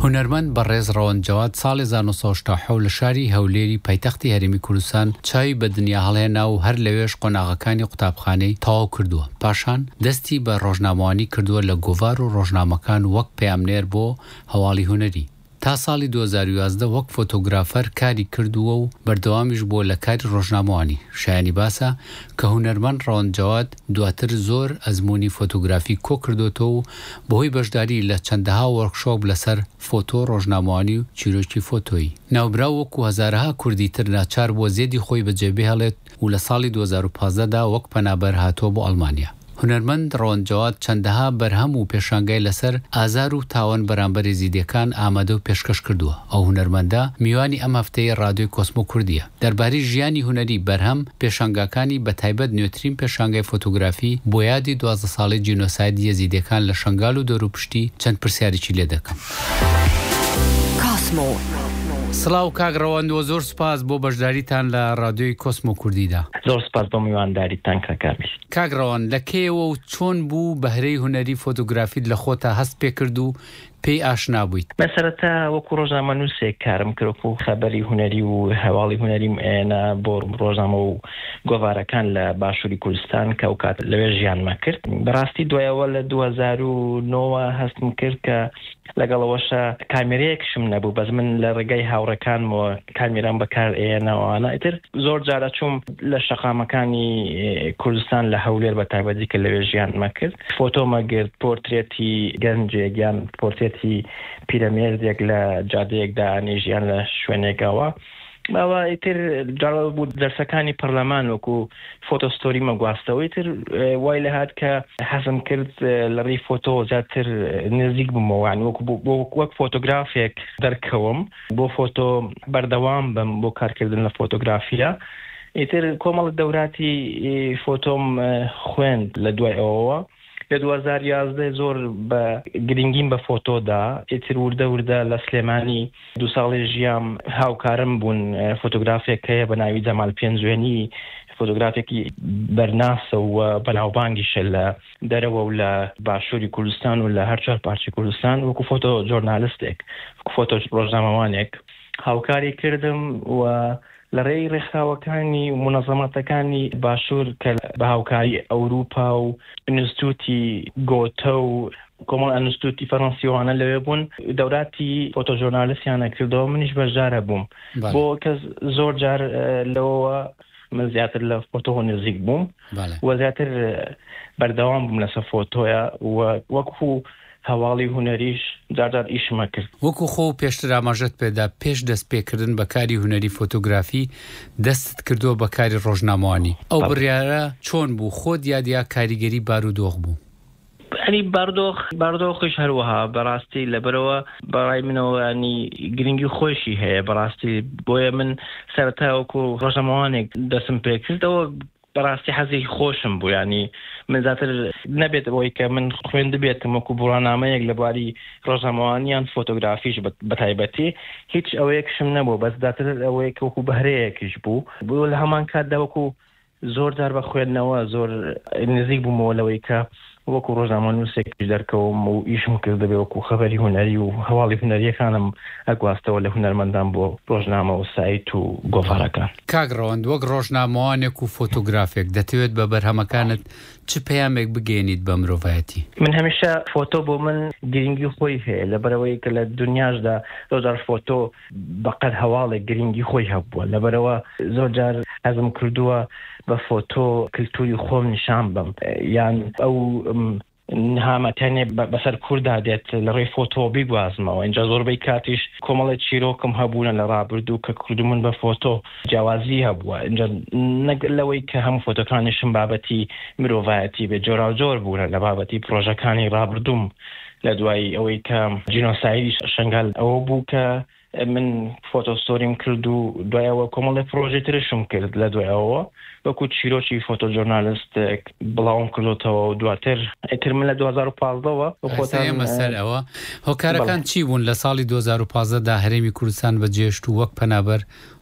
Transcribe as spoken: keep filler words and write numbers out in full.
هونەرمەند بەڕێز ڕەوەندجەواد ساڵی هەزار و نۆ سەد و هەشتا و حەوت لە شاری هەولێری پایتەختی هەرێمی کوردستان چاوی بە دنیا هەڵهێنا و هەر لەوێش قۆناغەکانی قوتابخانەی تەواو کردووە. پاشان دەستی بە ڕۆژنامەوانی کردووە لە گۆڤار و ڕۆژنامەکان وەک پەیامنێر بۆ هەواڵی هونەری. تا ساڵی دوو هەزار و یازدە وەک فۆتۆگرافەر کاری کردووە و بەردەوامیش بووە لە کاری ڕۆژنامەوانی. شایانی باسە کە هونەرمەند ڕەوەندجەواد دواتر زۆر ئەزموونی فۆتۆگرافی کۆ کردوتەوە و بەهۆی بەشداری لە چەندەها وەرکشۆپ لەسەر فۆتۆ ڕۆژنامەوانی و چیرۆکی فۆتۆیی. ناوبراو وەکو هەزارەها کوردی تر ناچار بۆ زێدی خۆی بەجێبێ هەڵێت و لە ساڵی دوو هەزار و پانزدەدا وەک پەنابەر هاتووە بۆ ئەڵمانیا. هونەرمەند ڕەوەندجەواد چەندەها بەرهەم و پێشانگای لەسەر ئازار و تاوان بەرامبەر یەزیدیەکان ئامادە و پێشکەش کردووە. ئەو هونەرمەندە میوانی ئەم هەفتەی ڕادیۆی کۆسمۆ کوردیە. دەربارەی ژیانی هونەری بەرهەم پێشانگاکانی بەتایبەت نوێترین پێشانگای فۆتۆگرافی بۆ یادی دوازدە ساڵەی جینۆسایدی یەزیدیەکان لە شنگال و دەوروپشتی چەند پرسیارێکی لێ دەکەم. کۆسمۆ. سڵاو کاک ڕەوەندەوە، زۆر سوپاس بۆ بەشداریتان لە ڕادیۆی کۆسمۆ کوردیدا. زۆر سوپاس بۆ میوانداریتان کاکامیش. کاک ڕەوەند، لە کێوە و چۆن بوو بەهرەی هونەری فۆتۆگرافیت لە خۆتا هەست پێ کرد و پێی ئاشنا بوویت؟ مەسەرەتا وەکو ڕۆژنامەنووسێک کارم کرد و خەبەری هونەری و هەواڵی هونەریم ئێنە بۆ ڕۆژنامە و گۆڤارەکان لە باشووری کوردستان کە ئەو کات لەوێ ژیانمە کرد. بەڕاستی دوایەوە لە دوو هەزار و نۆ هەستم کرد کە لەگەڵەوەشە کامێرەیەکشم نەبوو، بەس من لە ڕێگەی هاوڕەکانمەوە کامێرام بەکار ئێنەوەوانە. ئیتر زۆر جارە چووم لە شەقامەکانی کوردستان لە هەولێر بە تایبەتی کە لەوێ ژیانمە کرد. فۆتۆمە گرت، پۆرترێتی گەنجێک یان پۆرتێتی پیرەمێردێک لە جادەیەکدا ئانێژیان لە شوێنێکەوە. باوە ئیتر جاڵ بوو دەرسەکانی پەرلەمان وەکو فۆتۆستۆری مەگواستەوە. ئیتر وای لە هات کە حەزم کرد لە ڕێی فۆتۆ زیاتر نزیک بمەوە، وەک فۆتۆگرافێک دەرکەوم بۆ فۆتۆ بەردەوام بم بۆ کارکردن لە فۆتۆگرافیە. ئیتر کۆمەڵ دەوراتی فۆتۆم خوێند لە دوای ئەوەوە. لە دوو هەزار و یازدە زۆر بە گرنگیم بە فۆتۆدا. ئیتر وردە وردە لە سلێمانی دوو ساڵی ژیام هاوکارم بوون فۆتۆگرافێک هەیە بە ناوی جەمال پێنجوێنی، فۆتۆگرافێکی بەرناسە و بەناوبانگیشە لە دەرەوە و لە باشووری کوردستان و لە هەر چوار پارچی کوردستان وەکو فۆتۆ جۆرنالیستێک، وەکو فۆتۆ ڕۆژنامەوانێک هاوکاری کردم و لە ڕێی ڕێکخراوەکانی و منەزەمەتەکانی باشوور کە بە هاوکاری ئەوروپا و ئینستیتوتی گۆتە و کۆمەڵ ئینستیتوتی فەڕەنسیوانە لەوێ بوون، دەوراتی فۆتۆ ژۆرنالیستیانە کردەوە. منیش بەشدارە بووم بۆ کە زۆر جار لەوەوە من زیاتر لە فۆتۆ نزیک بووم و زیاتر بەردەوام بووم لەسەر فۆتۆیە و وەکو هەواڵی هونەریش جارجار ئیشمە کرد. وەکو خۆ پێشتر ئاماژەت پێدا پێش دەست پێکردن بە کاری هونەری فۆتۆگرافی دەستت کردووە بە کاری ڕۆژنامەوانی. ئەو بڕیارە چۆن بوو؟ خۆت یادیا کاریگەری بارودۆخ بوو؟ ینی باردۆخ باردۆخش هەروەها بەڕاستی لەبەرەوە بەڕای منەوە ینی گرنگی خۆشی هەیە. بەڕاستی بۆیە من سەرەتا وەکو ڕۆژنامەوانێک دەستم پێ کردەوە بەڕاستی حەزی خۆشم بوو. ینی من زیاتر نەبێت بۆی کە من خوێند بێتم وەکو بڕانامەیەک لە باری ڕۆژنامەوانیان فۆتۆگرافیش بەتایبەتی هیچ ئەوەیەکشم نەبوو، بەس زیاتر ئەوەیە کە وەکو بەهرەیەکیش بوو. بۆ لە هەمان کاتدا وەکو زۆر جار بە خوێندنەوە زۆر نزیک بوومەوە لەوەی کە وەکو ڕۆژنامەنووسێکی دەرکەوم و ئیشم کردبێ وەکو خەبەری هونەری و هەواڵی هونەریەکانم ئەگواستەوە لە هونەرمەندان بۆ ڕۆژنامە و سایت و گۆڤارەکان. کاک ڕەوەند، وەک ڕۆژنامەوانێک و فۆتۆگرافێک دەتەوێت بە بەرهەمەکانت چ پەیامێک بگەێنیت بە مرۆڤایەتی؟ من هەمیشە فۆتۆ بۆ من گرنگی خۆی هەیە لەبەرەوەی کە لە دنیاشدا زۆر فۆتۆ بەقەد هەواڵێک گرنگی خۆی هەبووە. لەبەرەوە زۆر جار حەزم کردووە بە فۆتۆ کلتوری خۆم نیشان بم، یان ئەو هامەتێنێ بەسەر کووردا دێت لە ڕێی فۆتۆ بیگوازمەوە. اینجا زۆربەی کاتیش کۆمەڵێک چیرۆکم هەبوونە لە ڕابردوو کە کردومون بە فۆتۆ جیاوازی هەبووە. اینجا نەک لەوەی کە هەموو فۆتۆکانیشم بابەتی مرۆڤایەتی بێ، جۆرا و جۆر بوونە لە بابەتی پرۆژەکانی ڕابردووم لە دوای ئەوەی کە جینۆسایدی شنگال ئەوە بوو کە من فۆتۆستۆریم کرد و دوایەوە کۆمەڵێک پرۆژەی ترشم کرد لە دوایەوە وەکو چیرۆکی فۆتۆ جۆرنالیستێک بڵاوم کردوتەوە و دواتر ئیتر من لە دوو هەزار و پانزدەوە ئێمە سەر ئەوە هۆکارەکان چی بوون لە ساڵی دوو هەزار و پانزدەدا هەرێمی کوردستان بەجێهێشت و وەک پەنابەر